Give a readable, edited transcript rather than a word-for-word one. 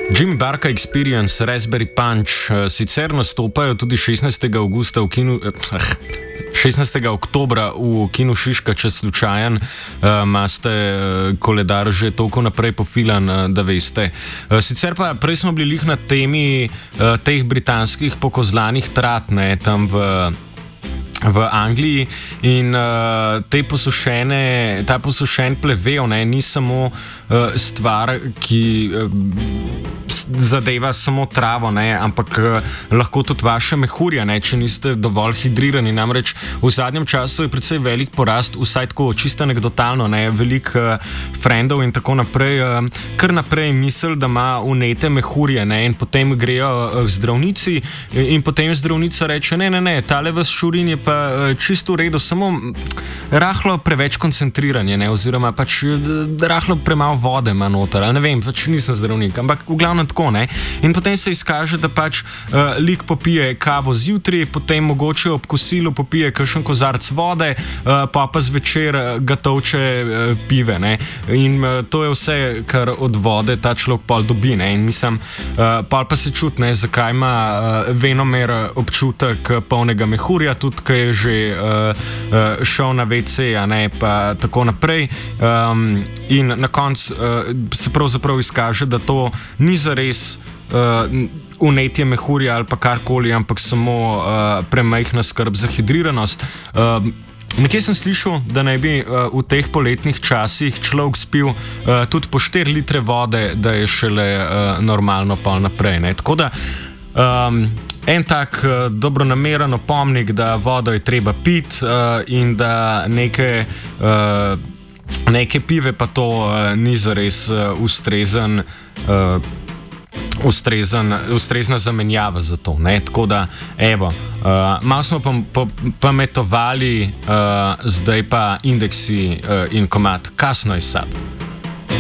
Jimmy Barca Experience, Raspberry Punch sicer nastopajo tudi 16. avgusta v kinu. 16. oktobra v kinu Šiška, če slučajen, imate koledar že toliko naprej pofilan, da veste. Sicer pa prej smo bili na temi teh britanskih pokozlanih trat, ne, tam v Angliji in ta posušen plevel ni samo stvar, ki zadeva samo travo, ampak lahko tudi vaše mehurje, če niste dovolj hidrirani. Namreč v zadnjem času je precej velik porast, vsaj tako čisto anekdotalno, veliko frendov in tako naprej, kar naprej misel, da ima vnete mehurje, in potem grejo k zdravnici in potem zdravnica reče, ne, tale vas šurin je pa čisto v redu, samo rahlo preveč koncentriranje, oziroma pač rahlo premalo vode ima noter, ali ne vem, pač nisem zdravnik, ampak v glavnem tako, in potem se izkaže, da pač lik popije kavo zjutraj, potem mogoče ob kosilu popije kakšen kozarc vode, pa zvečer ga tolče pive, in to je vse, kar od vode ta človek pol dobi, in mislim, pol pa se čuti, zakaj ima venomer občutek polnega mehurja, tudi, ko je že šel na WC, pa tako naprej, in na koncu se pravzaprav izkaže, da to ni zares vnetje mehurja ali pa karkoli, ampak samo premajhna skrb za hidriranost. Nekje sem slišal, da naj bi v teh poletnih časih človek spil tudi po 4 litre vode, da je šele normalno pol naprej. Tako da en tak dobronameren opomnik, da vodo je treba piti in da neke pive pa to ni zares ustrezna zamenjava za to. Tako da, evo, malo smo pametovali, zdaj pa indeksi in komad Kasno je sad.